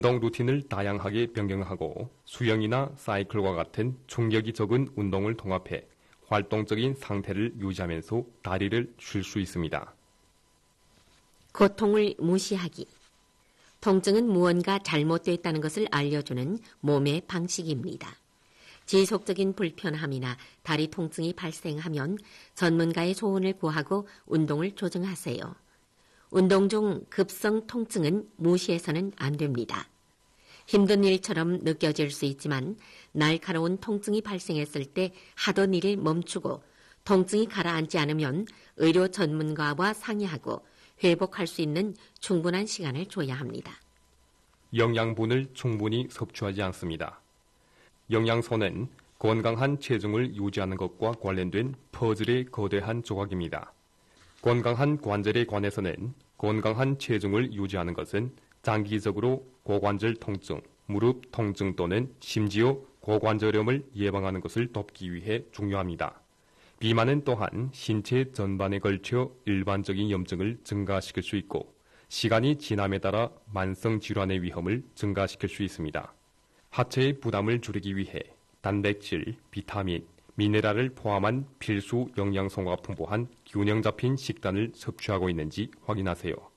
운동 루틴을 다양하게 변경하고 수영이나 사이클과 같은 충격이 적은 운동을 통합해 활동적인 상태를 유지하면서 다리를 쉴 수 있습니다. 고통을 무시하기. 통증은 무언가 잘못됐다는 것을 알려주는 몸의 방식입니다. 지속적인 불편함이나 다리 통증이 발생하면 전문가의 조언을 구하고 운동을 조정하세요. 운동 중 급성 통증은 무시해서는 안 됩니다. 힘든 일처럼 느껴질 수 있지만 날카로운 통증이 발생했을 때 하던 일을 멈추고 통증이 가라앉지 않으면 의료 전문가와 상의하고 회복할 수 있는 충분한 시간을 줘야 합니다. 영양분을 충분히 섭취하지 않습니다. 영양소는 건강한 체중을 유지하는 것과 관련된 퍼즐의 거대한 조각입니다. 건강한 관절에 관해서는 건강한 체중을 유지하는 것은 장기적으로 고관절 통증, 무릎 통증 또는 심지어 고관절염을 예방하는 것을 돕기 위해 중요합니다. 비만은 또한 신체 전반에 걸쳐 일반적인 염증을 증가시킬 수 있고 시간이 지남에 따라 만성 질환의 위험을 증가시킬 수 있습니다. 하체의 부담을 줄이기 위해 단백질, 비타민, 미네랄을 포함한 필수 영양소가 풍부한 균형 잡힌 식단을 섭취하고 있는지 확인하세요.